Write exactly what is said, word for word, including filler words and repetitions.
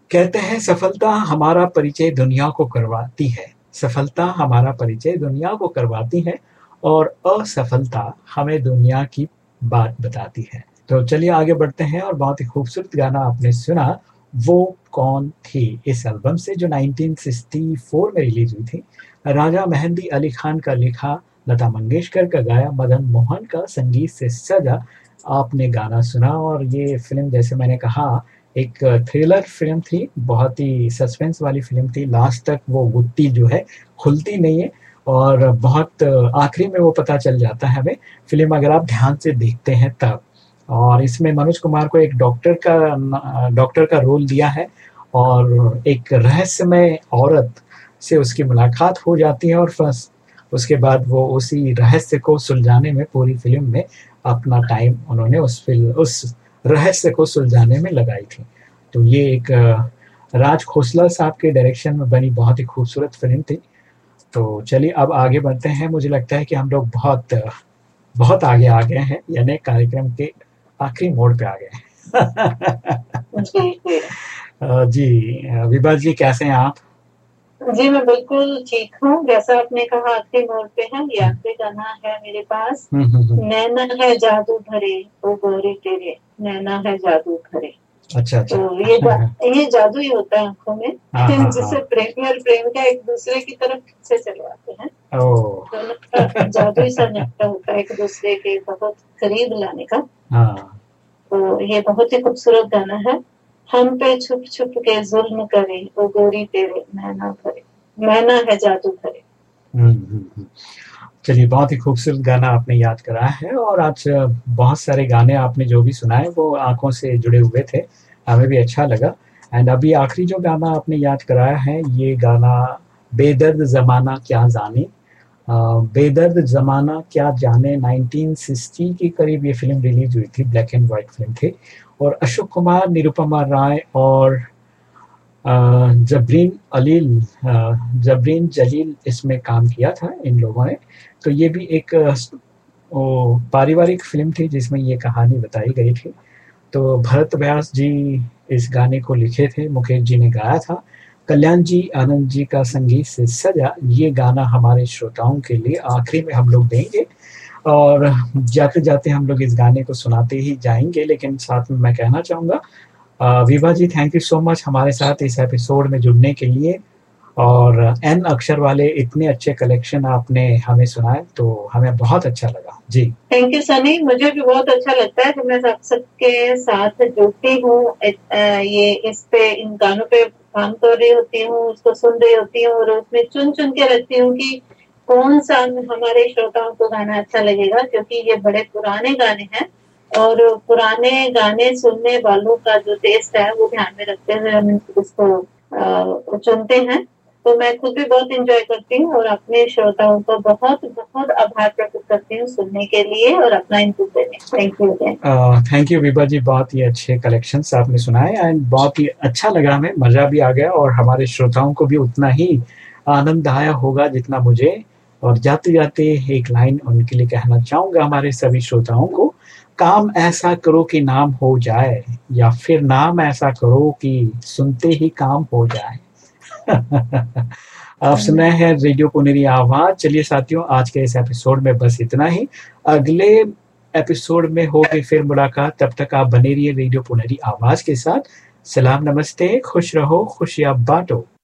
कहते हैं सफलता हमारा परिचय दुनिया को करवाती है, सफलता हमारा परिचय दुनिया को करवाती है और असफलता हमें दुनिया की बात बताती है। तो चलिए आगे बढ़ते हैं और बहुत ही खूबसूरत गाना आपने सुना, वो कौन थी इस एल्बम से जो नाइनटीन सिक्सटी फोर में रिलीज़ हुई थी। राजा मेहंदी अली खान का लिखा, लता मंगेशकर का गाया, मदन मोहन का संगीत से सजा आपने गाना सुना और ये फ़िल्म जैसे मैंने कहा एक थ्रिलर फ़िल्म थी, बहुत ही सस्पेंस वाली फ़िल्म थी, लास्ट तक वो गुत्थी जो है खुलती नहीं है और बहुत आखिरी में वो पता चल जाता है हमें, फ़िल्म अगर आप ध्यान से देखते हैं तब। और इसमें मनोज कुमार को एक डॉक्टर का न डॉक्टर का रोल दिया है और एक रहस्यमय औरत से उसकी मुलाकात हो जाती है और फस उसके बाद वो उसी रहस्य को सुलझाने में पूरी फ़िल्म में अपना टाइम उन्होंने उस फ़िल्म उस रहस्य को सुलझाने में लगाई थी। तो ये एक राज खोसला साहब के डायरेक्शन में बनी बहुत ही खूबसूरत फ़िल्म थी। तो चलिए अब आगे बढ़ते हैं, मुझे लगता है कि हम लोग बहुत बहुत आगे आ गए हैं, यानी कार्यक्रम के आखिरी मोड़ पे आ गए हैं। जी, जी। अ, जी, विभा जी कैसे हैं आप? जी, मैं बिल्कुल ठीक हूँ, जैसा आपने कहा आखिरी मोड़ पे हैं, ये हुँ। आखिरी गाना है मेरे पास। हुँ, हुँ, हुँ। नैना है जादू भरे, ओ गोरी तेरे, नैना है जादू भरे। अच्छा, अच्छा। तो ये जा ये जादू ही होता है आँखों में, हाँ, हाँ, जिससे हाँ। प्रेमी और प्रेमिका एक-दूसरे की तरफ खींचे चले आते हैं। ओह! दोनों का जादू ही सा निकला होता है एक-दूसरे के बहुत करीब लाने का। हाँ। तो ये बहुत ही खूबसूरत गाना है। हम पे छुप-छुप के ज़ुल्म करे, ओ गोरी तेरे नैना भरे, नैना है जादू भरे। हुँ, हुँ, हुँ। चलिए बहुत ही खूबसूरत गाना आपने याद कराया है और आज बहुत सारे गाने आपने जो भी सुनाए वो आँखों से जुड़े हुए थे, हमें भी अच्छा लगा एंड अभी आखिरी जो गाना आपने याद कराया है, ये गाना बेदर्द ज़माना क्या जाने अ, बेदर्द ज़माना क्या जाने नाइनटीन सिक्सटी के करीब ये फ़िल्म रिलीज़ हुई थी, ब्लैक एंड व्हाइट फ़िल्म थी और अशोक कुमार, निरुपमा राय और अ, जबरीन अलील अ, जबरीन जलील इसमें काम किया था इन लोगों ने। तो ये भी एक ओ पारिवारिक फ़िल्म थी जिसमें ये कहानी बताई गई थी। तो भरत व्यास जी इस गाने को लिखे थे, मुकेश जी ने गाया था। कल्याण जी, आनंद जी का संगीत से सजा ये गाना हमारे श्रोताओं के लिए आखिरी में हम लोग देंगे और जाते-जाते हम लोग इस गाने को सुनाते ही जाएँगे, लेकिन साथ में मैं कहना चाहूँगा अ, विभा जी थैंक यू सो मच हमारे साथ इस एपिसोड में जुड़ने के लिए और एन अक्षर वाले इतने अच्छे कलेक्शन आपने हमें सुनाए, तो हमें बहुत अच्छा लगा। जी। थैंक यू सनी, मुझे भी बहुत अच्छा लगता है जब मैं आप सबके साथ जुड़ती हूँ इत अ, ये इस पे इन गानों पे काम कर रही होती हूँ, उसको सुन रही होती हूँ और उसमें चुन-चुन के रखती हूँ कि कौन-सा हमारे श्रोताओं को गाना अच्छा लगेगा क्योंकि ये बड़े पुराने गाने हैं और पुराने गाने सुनने वालों का जो टेस्ट है वो ध्यान में रखते हुए हम उसको अ, चुनते हैं। तो मैं खुद भी बहुत एन्जॉय करती हूँ और अपने श्रोताओं को बहुत-बहुत आभार प्रकट करती हूँ सुनने के लिए और अपना इनपुट देने thank you again. A, thank you Vibha जी, बहुत ही अच्छे कलेक्शंस आपने सुनाए एंड बहुत ही अच्छा लगा हमें, मज़ा भी आ गया और हमारे श्रोताओं को भी उतना ही आनंद आया होगा जितना मुझे और जाते-जाते एक लाइन उनके लिए कहना चाहूँगा हमारे सभी श्रोताओं को, काम ऐसा करो कि नाम हो जाए या फिर नाम ऐसा करो कि सुनते ही काम हो जाए। आप सुन रहे हैं रेडियो पुनेरी आवाज़। चलिए साथियों, आज के इस एपिसोड में बस इतना ही। अगले एपिसोड में होगी फिर मुलाकात, तब तक आप बने रहिए रेडियो पुनेरी आवाज़ के साथ। सलाम, नमस्ते, खुश रहो, खुशियाँ बाँटो।